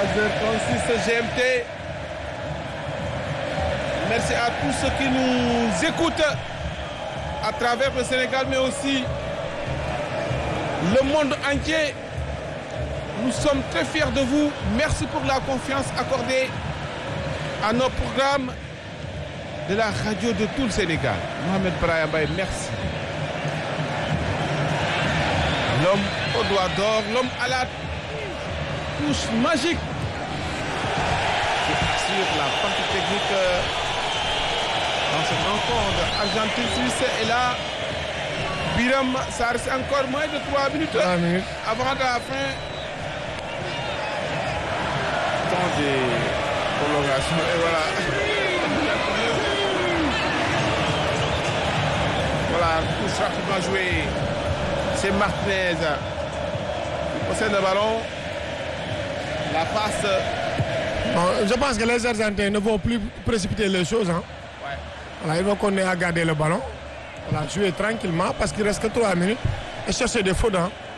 13h36 GMT. Merci à tous ceux qui nous écoutent à travers le Sénégal, mais aussi le monde entier. Nous sommes très fiers de vous. Merci pour la confiance accordée à nos programmes de la radio de tout le Sénégal. Mohamed Brahim Baye, merci. L'homme au doigt d'or, l'homme à la touche magique. Sur la partie technique dans cette rencontre Argentine-Suisse. Et là, Biram, ça reste encore moins de 3 minutes. 3 minutes. Avant la fin. Temps de prolongation. Et voilà. Voilà, touche rapidement joué. C'est Martinez qui possède le ballon. La passe. Bon, je pense que les Argentins ne vont plus précipiter les choses. Hein. Ouais. Voilà, ils vont continuer à garder le ballon. Voilà, jouer tranquillement parce qu'il reste que 3 minutes et chercher des fautes. Hein.